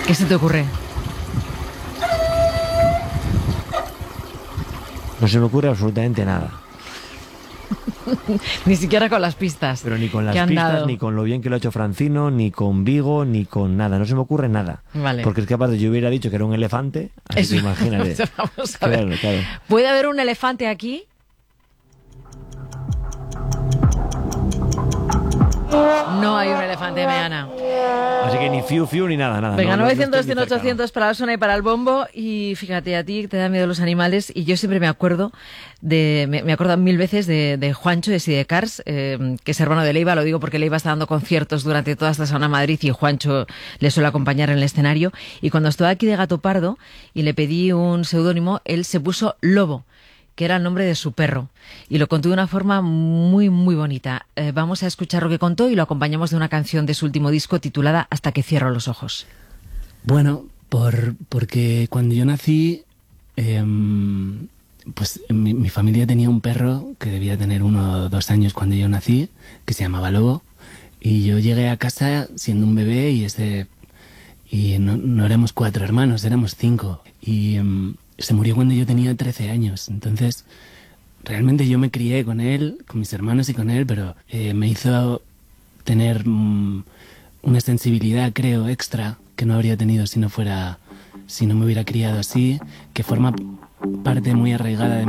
¿Qué se te ocurre? No se me ocurre absolutamente nada. Ni siquiera con las pistas. Pero ni con las que han pistas, dado. ni con lo bien que lo ha hecho Francino, ni con Vigo, ni con nada. No se me ocurre nada. Vale. Porque es que aparte yo hubiera dicho que era un elefante, así Eso. que imagínate. Vamos a ver. Claro, claro. ¿Puede haber un elefante aquí? No hay un elefante, Meana. Así que ni fiu fiu ni nada, nada. Venga, No, no 900, estoy 100, ni cerca. 800 para la zona y para el bombo. Y fíjate, a ti te dan miedo los animales. Y yo siempre me acuerdo me acuerdo mil veces de Juancho de Sidecars, que es hermano de Leiva. Lo digo porque Leiva está dando conciertos durante toda esta semana en Madrid y Juancho le suele acompañar en el escenario. Y cuando estuve aquí de Gato Pardo y le pedí un seudónimo, él se puso Lobo, que era el nombre de su perro, y lo contó de una forma muy, muy bonita. Vamos a escuchar lo que contó y lo acompañamos de una canción de su último disco titulada Hasta que cierro los ojos. Bueno, porque cuando yo nací, pues mi familia tenía un perro que debía tener 1 o 2 años cuando yo nací, que se llamaba Lobo, y yo llegué a casa siendo un bebé y no éramos 4 hermanos, éramos 5, y se murió cuando yo tenía 13 años. Entonces, realmente yo me crié con él, con mis hermanos y con él, pero me hizo tener una sensibilidad, creo, extra, que no habría tenido si no me hubiera criado así, que forma parte muy arraigada de